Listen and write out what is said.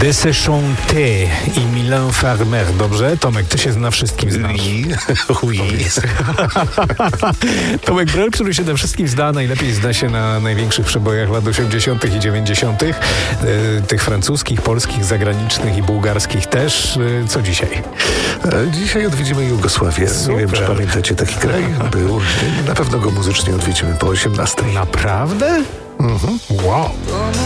Deschanté i Milan Farmer. Dobrze? Tomek, ty się na wszystkim znasz. Oui. Tomek Brel, który się na wszystkim zna, najlepiej zna się na największych przebojach lat 80. i 90. Tych francuskich, polskich, zagranicznych i bułgarskich też. Co dzisiaj? Dzisiaj odwiedzimy Jugosławię. Nie wiem, czy pamiętacie taki kraj. Był. Na pewno go muzycznie odwiedzimy po 18. Naprawdę? Mhm. Wow.